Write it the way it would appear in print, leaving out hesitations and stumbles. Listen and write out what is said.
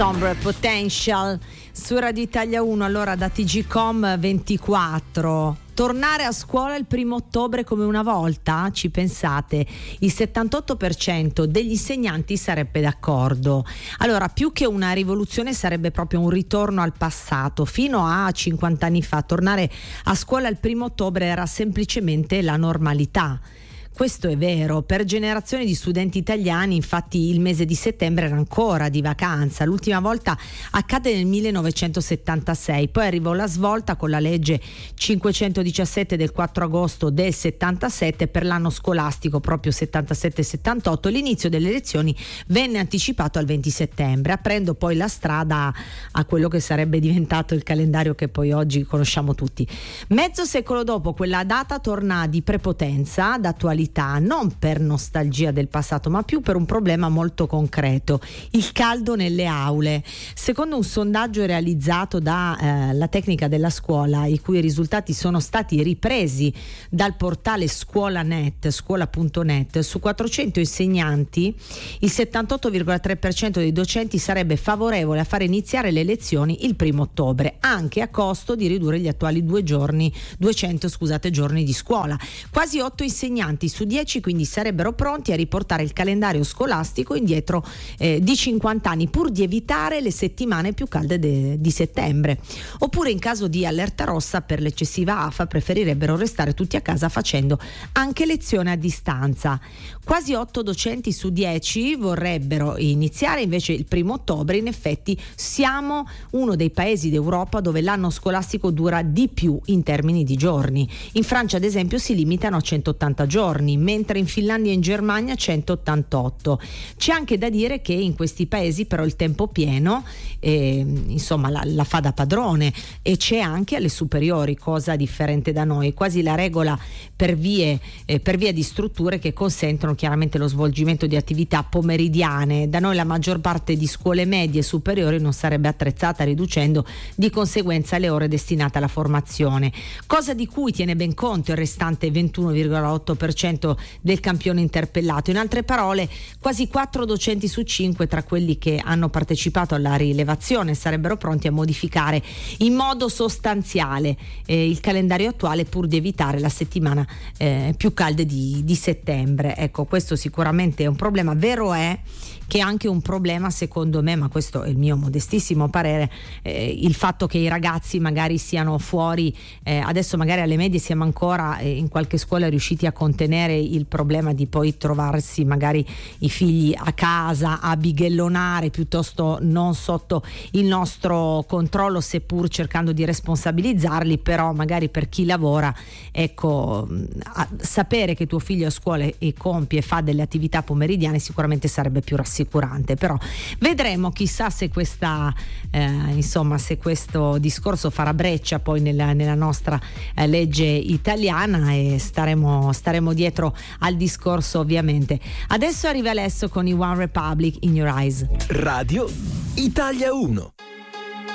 Sombre Potential su Radio Italia 1. Allora, da TGcom 24, tornare a scuola il 1° ottobre come una volta? Ci pensate? Il 78% degli insegnanti sarebbe d'accordo. Allora, più che una rivoluzione sarebbe proprio un ritorno al passato. Fino a 50 anni fa tornare a scuola il 1° ottobre era semplicemente la normalità. Questo è vero, per generazioni di studenti italiani infatti il mese di settembre era ancora di vacanza. L'ultima volta accade nel 1976, poi arrivò la svolta con la legge 517 del 4 agosto del 77 per l'anno scolastico, proprio 77-78. L'inizio delle lezioni venne anticipato al 20 settembre, aprendo poi la strada a quello che sarebbe diventato il calendario che poi oggi conosciamo tutti. Mezzo secolo dopo quella data torna di prepotenza, d'attualità, non per nostalgia del passato ma più per un problema molto concreto: il caldo nelle aule. Secondo un sondaggio realizzato da la Tecnica della Scuola, i cui risultati sono stati ripresi dal portale scuola.net, su 400 insegnanti il 78,3% dei docenti sarebbe favorevole a fare iniziare le lezioni il 1° ottobre, anche a costo di ridurre gli attuali 200 giorni di scuola. Quasi 8 insegnanti su 10 quindi sarebbero pronti a riportare il calendario scolastico indietro di 50 anni, pur di evitare le settimane più calde di settembre. Oppure, in caso di allerta rossa per l'eccessiva afa, preferirebbero restare tutti a casa facendo anche lezione a distanza. Quasi 8 docenti su 10 vorrebbero iniziare invece il 1° ottobre. In effetti siamo uno dei paesi d'Europa dove l'anno scolastico dura di più in termini di giorni. In Francia, ad esempio, si limitano a 180 giorni, mentre in Finlandia e in Germania 188. C'è anche da dire che in questi paesi però il tempo pieno la fa da padrone, e c'è anche alle superiori, cosa differente da noi, quasi la regola per via di strutture che consentono chiaramente lo svolgimento di attività pomeridiane. Da noi la maggior parte di scuole medie e superiori non sarebbe attrezzata, riducendo di conseguenza le ore destinate alla formazione, cosa di cui tiene ben conto il restante 21,8% del campione interpellato. In altre parole, quasi 4 docenti su 5 tra quelli che hanno partecipato alla rilevazione sarebbero pronti a modificare in modo sostanziale il calendario attuale, pur di evitare la settimana più calde di settembre. Ecco, questo sicuramente è un problema. Vero è che è anche un problema, secondo me, ma questo è il mio modestissimo parere, il fatto che i ragazzi magari siano fuori, adesso magari alle medie siamo ancora in qualche scuola riusciti a contenere il problema di poi trovarsi magari i figli a casa a bighellonare piuttosto non sotto il nostro controllo, seppur cercando di responsabilizzarli. Però magari per chi lavora, ecco, sapere che tuo figlio a scuola e compie e fa delle attività pomeridiane sicuramente sarebbe più rassicurante. Però vedremo, chissà se se questo discorso farà breccia poi nella nostra legge italiana, e staremo dietro al discorso, ovviamente. Adesso arriva Alesso con i One Republic, In Your Eyes. Radio Italia 1.